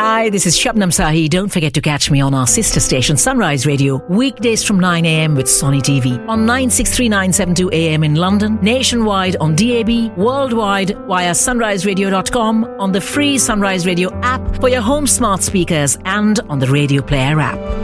Hi, this is Shabnam Sahi. Don't forget to catch me on our sister station Sunrise Radio weekdays from 9 a.m. with Sony TV on 963972 AM in London, nationwide on DAB, worldwide via sunriseradio.com, on the free Sunrise Radio app for your home smart speakers and on the Radio Player app.